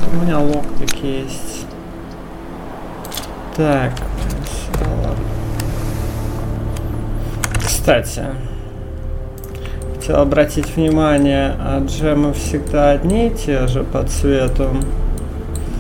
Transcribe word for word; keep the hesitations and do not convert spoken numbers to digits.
У меня локтик есть. Так. Кстати, хотел обратить внимание, а джемы всегда одни и те же по цвету.